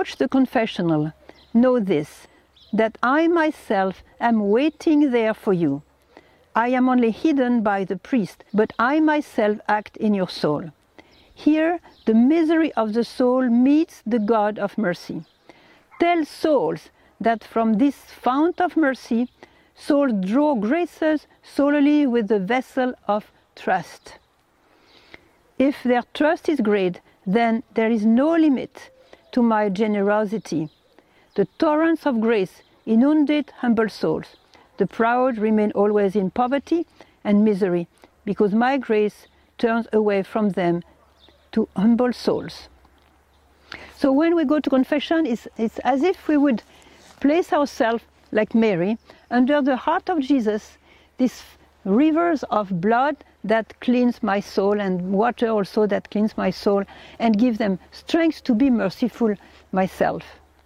approach the confessional, know this, that I myself am waiting there for you. I am only hidden by the priest, but I myself act in your soul. Here, the misery of the soul meets the God of mercy. Tell souls that from this fount of mercy, souls draw graces solely with the vessel of trust. If their trust is great, then there is no limit to my generosity. The torrents of grace inundate humble souls. The proud remain always in poverty and misery, because my grace turns away from them to humble souls. So when we go to confession, it's as if we would place ourselves, like Mary, under the heart of Jesus, these rivers of blood that cleanse my soul, and water also that cleanse my soul, and give them strength to be merciful myself.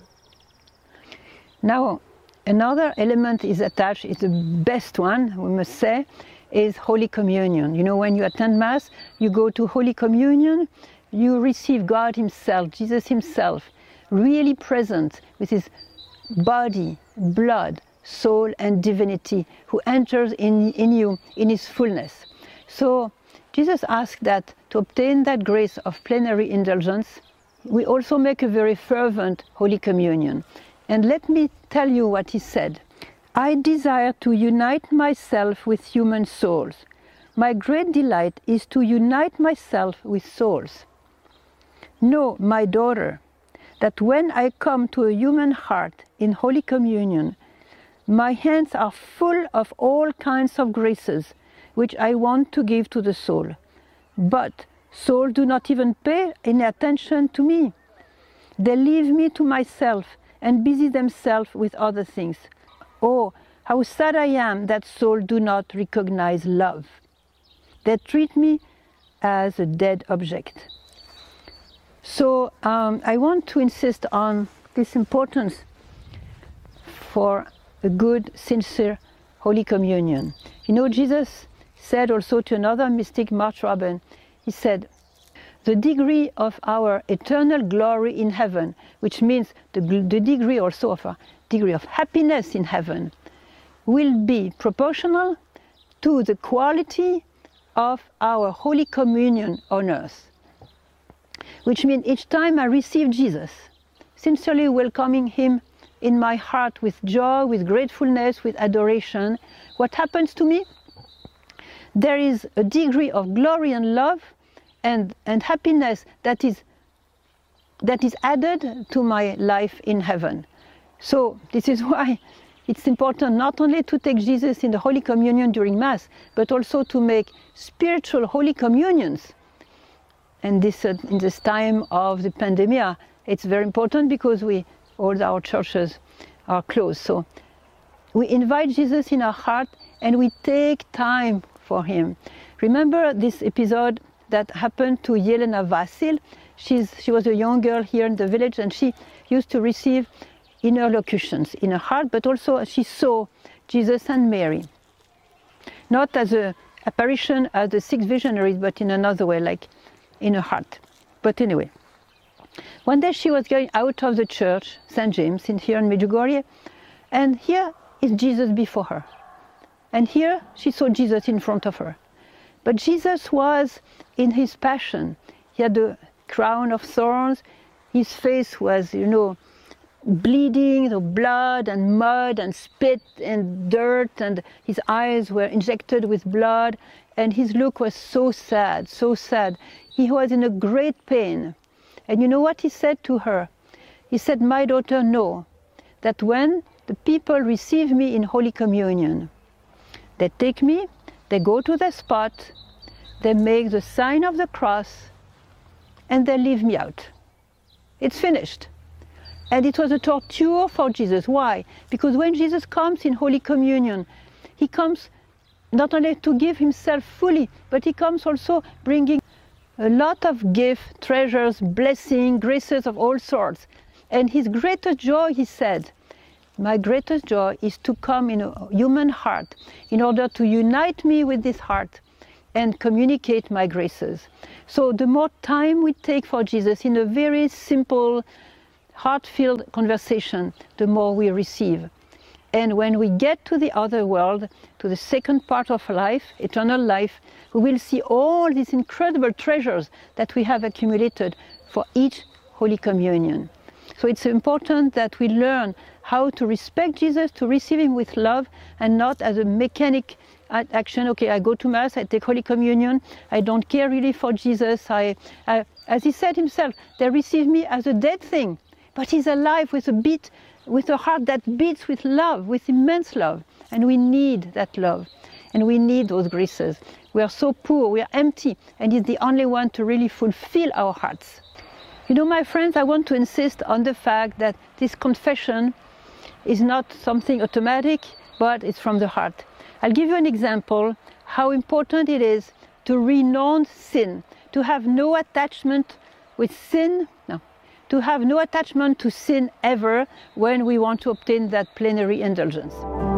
Now, another element is attached, it's the best one, we must say, is Holy Communion. You know, when you attend Mass, you go to Holy Communion, you receive God Himself, Jesus Himself, really present with His body, blood, soul and divinity, who enters in you in His fullness. So Jesus asked that to obtain that grace of plenary indulgence, we also make a very fervent Holy Communion. And let me tell you what He said. I desire to unite myself with human souls. My great delight is to unite myself with souls. Know, my daughter, that when I come to a human heart in Holy Communion, my hands are full of all kinds of graces which I want to give to the soul. But souls do not even pay any attention to me. They leave me to myself and busy themselves with other things. Oh, how sad I am that souls do not recognize love. They treat me as a dead object. So I want to insist on this importance for a good, sincere Holy Communion. You know, Jesus said also to another mystic, Mark Robin, he said, the degree of our eternal glory in heaven, which means the degree also of our degree of happiness in heaven, will be proportional to the quality of our Holy Communion on earth. Which means each time I receive Jesus, sincerely welcoming Him in my heart with joy, with gratefulness, with adoration, what happens to me? There is a degree of glory and love and happiness that is added to my life in heaven. So this is why it's important not only to take Jesus in the Holy Communion during Mass, but also to make spiritual Holy Communions. And this, in this time of the pandemic, it's very important because all our churches are closed. So we invite Jesus in our heart and we take time for Him. Remember this episode that happened to Yelena Vasil? She was a young girl here in the village, and she used to receive inner locutions in her heart, but also she saw Jesus and Mary. Not as an apparition as the six visionaries, but in another way, like in her heart. But anyway, one day she was going out of the church, St. James, here in Medjugorje, and here is Jesus before her. And here she saw Jesus in front of her. But Jesus was in His passion. He had the crown of thorns. His face was, bleeding, the blood and mud and spit and dirt, and His eyes were injected with blood, and His look was so sad, so sad. He was in a great pain. And you know what He said to her? He said, my daughter, know that when the people receive me in Holy Communion, they take me, they go to the spot, they make the sign of the cross, and they leave me out. It's finished. And it was a torture for Jesus. Why? Because when Jesus comes in Holy Communion, He comes not only to give Himself fully, but He comes also bringing a lot of gifts, treasures, blessings, graces of all sorts. And His greatest joy, He said, my greatest joy is to come in a human heart in order to unite me with this heart and communicate my graces. So the more time we take for Jesus in a very simple, heart-filled conversation, the more we receive. And when we get to the other world, to the second part of life, eternal life, we will see all these incredible treasures that we have accumulated for each Holy Communion. So it's important that we learn how to respect Jesus, to receive him with love, and not as a mechanic action. Okay, I go to Mass, I take Holy Communion, I don't care really for Jesus. As he said himself, they receive me as a dead thing, but he's alive with a heart that beats with love, with immense love. And we need that love, and we need those graces. We are so poor, we are empty, and he's the only one to really fulfill our hearts. You know, my friends, I want to insist on the fact that this confession is not something automatic, but it's from the heart. I'll give you an example how important it is to renounce sin, to have no attachment with sin, to have no attachment to sin ever when we want to obtain that plenary indulgence.